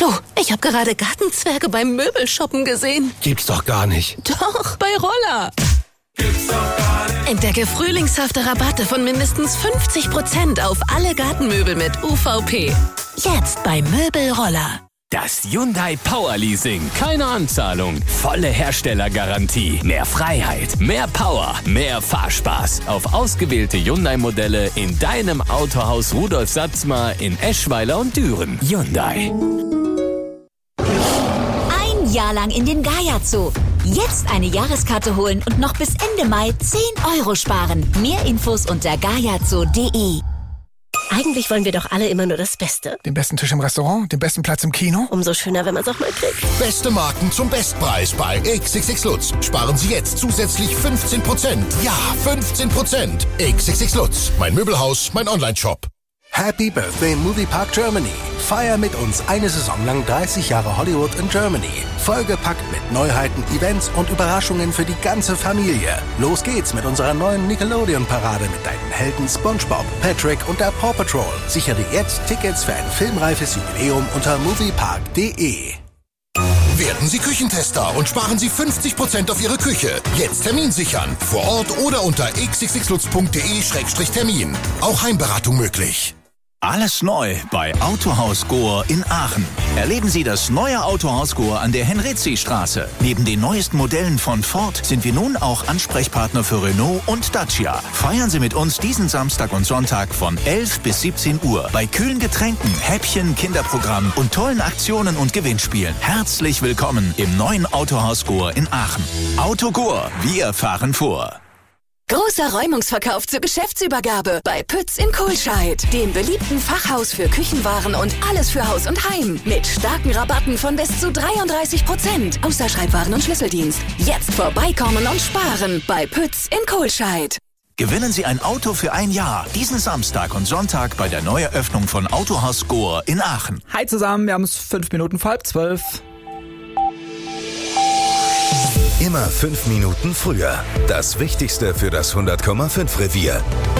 Du, ich habe gerade Gartenzwerge beim Möbelshoppen gesehen. Gibt's doch gar nicht. Doch, bei Roller. Gibt's doch gar nicht. Entdecke frühlingshafte Rabatte von mindestens 50% auf alle Gartenmöbel mit UVP. Jetzt bei Möbelroller. Das Hyundai Power Leasing. Keine Anzahlung. Volle Herstellergarantie. Mehr Freiheit. Mehr Power. Mehr Fahrspaß. Auf ausgewählte Hyundai-Modelle in deinem Autohaus Rudolf Satzmar in Eschweiler und Düren. Hyundai. Ein Jahr lang in den Gaia Zoo. Jetzt eine Jahreskarte holen und noch bis Ende Mai 10 € sparen. Mehr Infos unter gaiazoo.de. Eigentlich wollen wir doch alle immer nur das Beste. Den besten Tisch im Restaurant, den besten Platz im Kino. Umso schöner, wenn man es auch mal kriegt. Beste Marken zum Bestpreis bei XXX Lutz. Sparen Sie jetzt zusätzlich 15%. Ja, 15%. XXX Lutz. Mein Möbelhaus, mein Onlineshop. Happy Birthday Moviepark Germany. Feier mit uns eine Saison lang 30 Jahre Hollywood in Germany. Vollgepackt mit Neuheiten, Events und Überraschungen für die ganze Familie. Los geht's mit unserer neuen Nickelodeon-Parade mit deinen Helden SpongeBob, Patrick und der Paw Patrol. Sichere jetzt Tickets für ein filmreifes Jubiläum unter moviepark.de. Werden Sie Küchentester und sparen Sie 50% auf Ihre Küche. Jetzt Termin sichern. Vor Ort oder unter xxxlutz.de/termin. Auch Heimberatung möglich. Alles neu bei Autohaus Gohr in Aachen. Erleben Sie das neue Autohaus Gohr an der Henrizi-Straße. Neben den neuesten Modellen von Ford sind wir nun auch Ansprechpartner für Renault und Dacia. Feiern Sie mit uns diesen Samstag und Sonntag von 11 bis 17 Uhr bei kühlen Getränken, Häppchen, Kinderprogramm und tollen Aktionen und Gewinnspielen. Herzlich willkommen im neuen Autohaus Gohr in Aachen. Auto Gohr, wir fahren vor. Großer Räumungsverkauf zur Geschäftsübergabe bei Pütz in Kohlscheid, dem beliebten Fachhaus für Küchenwaren und alles für Haus und Heim. Mit starken Rabatten von bis zu 33%, außer Schreibwaren und Schlüsseldienst. Jetzt vorbeikommen und sparen bei Pütz in Kohlscheid. Gewinnen Sie ein Auto für ein Jahr. Diesen Samstag und Sonntag bei der Neueröffnung von Autohaus Gohr in Aachen. Hi zusammen, wir haben es 5 Minuten vor 11:30. Immer 5 Minuten früher. Das Wichtigste für das 100,5 Revier.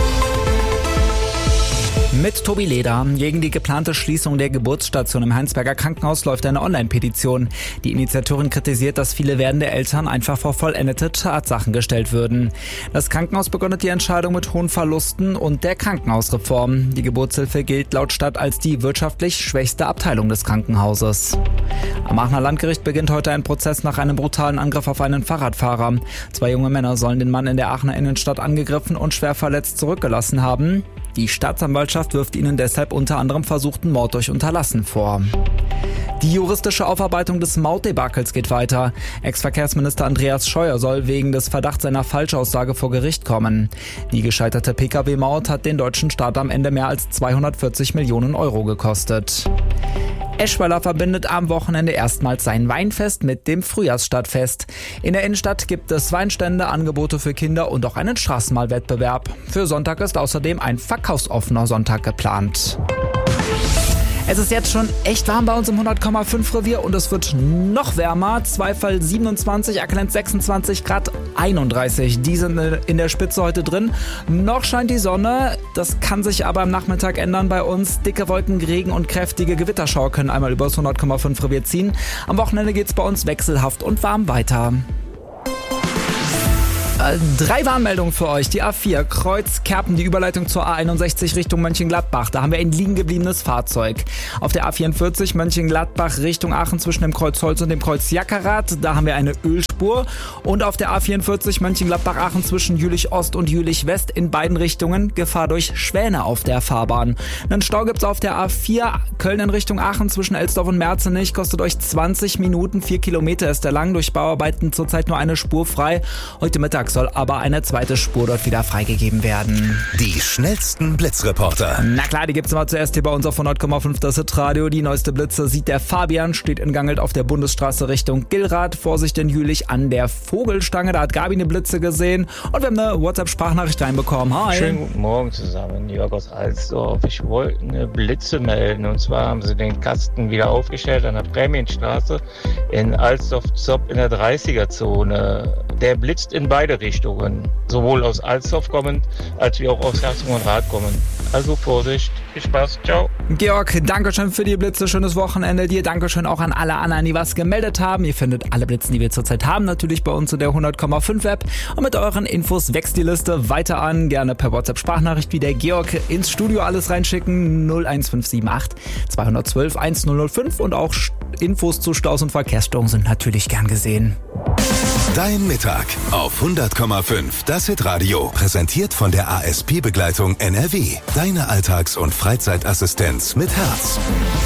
Mit Tobi Leder. Gegen die geplante Schließung der Geburtsstation im Heinsberger Krankenhaus läuft eine Online-Petition. Die Initiatorin kritisiert, dass viele werdende Eltern einfach vor vollendete Tatsachen gestellt würden. Das Krankenhaus begründet die Entscheidung mit hohen Verlusten und der Krankenhausreform. Die Geburtshilfe gilt laut Stadt als die wirtschaftlich schwächste Abteilung des Krankenhauses. Am Aachener Landgericht beginnt heute ein Prozess nach einem brutalen Angriff auf einen Fahrradfahrer. 2 junge Männer sollen den Mann in der Aachener Innenstadt angegriffen und schwer verletzt zurückgelassen haben. Die Staatsanwaltschaft wirft ihnen deshalb unter anderem versuchten Mord durch Unterlassen vor. Die juristische Aufarbeitung des Mautdebakels geht weiter. Ex-Verkehrsminister Andreas Scheuer soll wegen des Verdachts einer Falschaussage vor Gericht kommen. Die gescheiterte Pkw-Maut hat den deutschen Staat am Ende mehr als 240 Millionen € gekostet. Eschweiler verbindet am Wochenende erstmals sein Weinfest mit dem Frühjahrsstadtfest. In der Innenstadt gibt es Weinstände, Angebote für Kinder und auch einen Straßenmalwettbewerb. Für Sonntag ist außerdem ein verkaufsoffener Sonntag geplant. Es ist jetzt schon echt warm bei uns im 100,5 Revier und es wird noch wärmer. Zweifel 27, Erkelenz 26 Grad, 31. Die sind in der Spitze heute drin. Noch scheint die Sonne, das kann sich aber am Nachmittag ändern bei uns. Dicke Wolken, Regen und kräftige Gewitterschauer können einmal über das 100,5 Revier ziehen. Am Wochenende geht es bei uns wechselhaft und warm weiter. 3 Warnmeldungen für euch. Die A4 Kreuz-Kerpen, die Überleitung zur A61 Richtung Mönchengladbach. Da haben wir ein liegen gebliebenes Fahrzeug. Auf der A44 Mönchengladbach Richtung Aachen zwischen dem Kreuz Holz und dem Kreuz Jackerath. Da haben wir eine Ölspur. Und auf der A44 Mönchengladbach-Aachen zwischen Jülich Ost und Jülich West in beiden Richtungen Gefahr durch Schwäne auf der Fahrbahn. Einen Stau gibt's auf der A4 Köln in Richtung Aachen zwischen Elsdorf und Merzenich. Kostet euch 20 Minuten, 4 Kilometer ist der lang. Durch Bauarbeiten zurzeit nur eine Spur frei. Heute Mittag soll aber eine zweite Spur dort wieder freigegeben werden. Die schnellsten Blitzreporter. Na klar, die gibt's immer zuerst hier bei uns auf 100,5 das Hitradio. Die neueste Blitze sieht der Fabian, steht in Gangelt auf der Bundesstraße Richtung Gillrath. Vorsicht in Jülich an der Vogelstange, da hat Gabi eine Blitze gesehen. Und wir haben eine WhatsApp-Sprachnachricht reinbekommen. Hi. Schönen guten Morgen zusammen, Jörg aus Alsdorf. Ich wollte eine Blitze melden. Und zwar haben sie den Kasten wieder aufgestellt an der Prämienstraße in Alsdorf-Zopp in der 30er-Zone. der blitzt in beide Richtungen. Sowohl aus Alsdorf kommend, als wie auch aus Herzogenrath kommend. Also Vorsicht, viel Spaß, ciao. Georg, Dankeschön für die Blitze, schönes Wochenende dir. Dankeschön auch an alle anderen, die was gemeldet haben. Ihr findet alle Blitze, die wir zurzeit haben, natürlich bei uns in der 100,5 App. Und mit euren Infos wächst die Liste weiter an. Gerne per WhatsApp-Sprachnachricht wie der Georg ins Studio alles reinschicken. 01578 212 1005 und auch Infos zu Staus und Verkehrsstörungen sind natürlich gern gesehen. Dein Mittag auf 100,5. Das Hitradio. Präsentiert von der ASP-Begleitung NRW. Deine Alltags- und Freizeitassistenz mit Herz.